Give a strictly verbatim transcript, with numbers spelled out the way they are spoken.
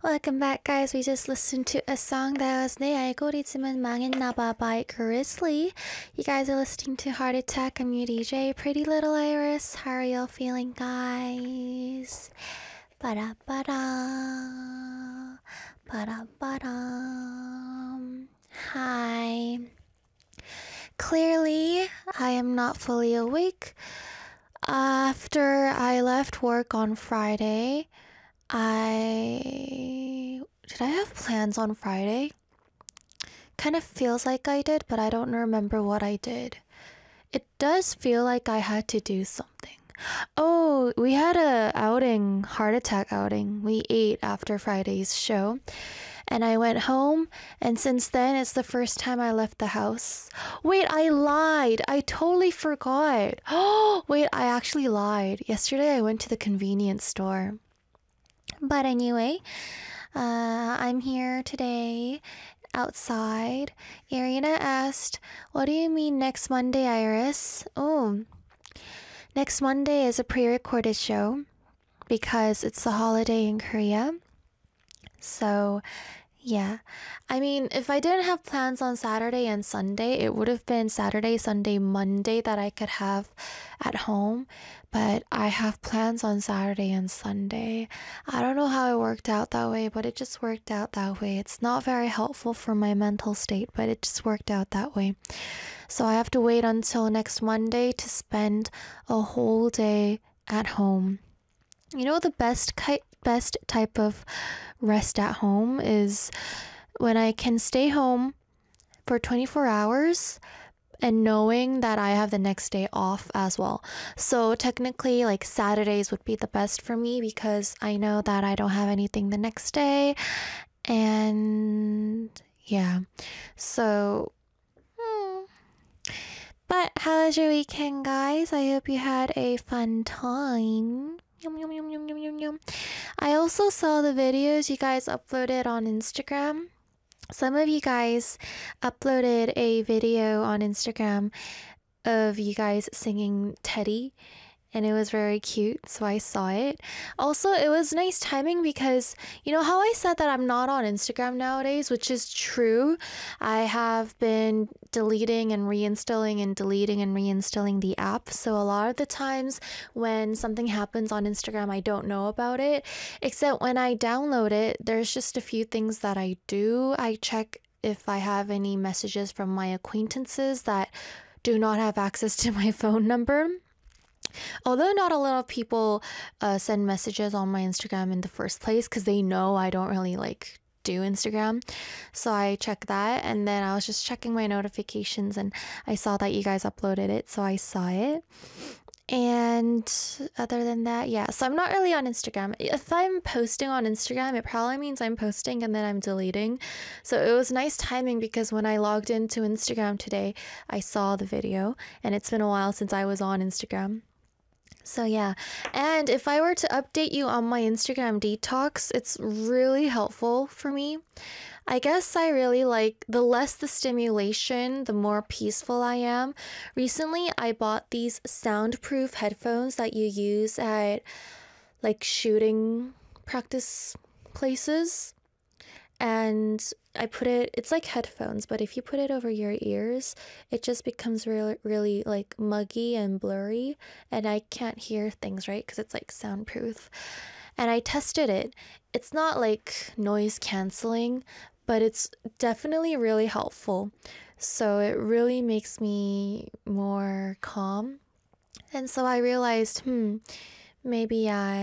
Welcome back, guys. We just listened to a song that was 내 알고리즘은 망했나봐 by Grizzly. You guys are listening to Heart Attack. I'm your D J, Pretty Little Iris. How are y'all feeling, guys? Ba-da-ba-da. Ba-da-ba-da. Hi. Clearly, I am not fully awake. After I left work on Friday, I... Did I have plans on Friday? Kind of feels like I did, but I don't remember what I did. It does feel like I had to do something. Oh, we had a outing, heart attack outing. We ate after Friday's show. And I went home, and since then, it's the first time I left the house. Wait, I lied. I totally forgot. Oh, wait, I actually lied. Yesterday, I went to the convenience store. But anyway, uh, I'm here today, outside. Irina asked, what do you mean next Monday, Iris? Oh, next Monday is a pre-recorded show because it's the holiday in Korea. So, yeah. I mean, if I didn't have plans on Saturday and Sunday, it would have been Saturday, Sunday, Monday that I could have at home. But I have plans on Saturday and Sunday. I don't know how it worked out that way, but it just worked out that way. It's not very helpful for my mental state, but it just worked out that way. So I have to wait until next Monday to spend a whole day at home. You know, the best ki- best type of rest at home is when I can stay home for twenty-four hours and knowing that I have the next day off as well. So technically, like, Saturdays would be the best for me because I know that I don't have anything the next day. And yeah, so hmm. But how was your weekend, guys? I hope you had a fun time. Yum, yum, yum, yum, yum, yum, yum. I also saw the videos you guys uploaded on Instagram. Some of you guys uploaded a video on Instagram of you guys singing Teddy, and it was very cute, so I saw it. Also, it was nice timing because, you know how I said that I'm not on Instagram nowadays, which is true. I have been deleting and reinstalling and deleting and reinstalling the app, so a lot of the times when something happens on Instagram, I don't know about it, except when I download it, there's just a few things that I do. I check if I have any messages from my acquaintances that do not have access to my phone number. Although not a lot of people uh, send messages on my Instagram in the first place because they know I don't really like do Instagram. So I check that, and then I was just checking my notifications and I saw that you guys uploaded it, so I saw it. And other than that, yeah, so I'm not really on Instagram. If I'm posting on Instagram, it probably means I'm posting and then I'm deleting. So it was nice timing because when I logged into Instagram today, I saw the video, and it's been a while since I was on Instagram. So yeah, and if I were to update you on my Instagram detox, it's really helpful for me. I guess I really like the less the stimulation, the more peaceful I am. Recently, I bought these soundproof headphones that you use at like shooting practice places. And I put it, it's like headphones, but if you put it over your ears, it just becomes really, really like muggy and blurry, and I can't hear things, right? Because it's like soundproof. And I tested it. It's not like noise canceling, but it's definitely really helpful. So it really makes me more calm. And so I realized, hmm, maybe I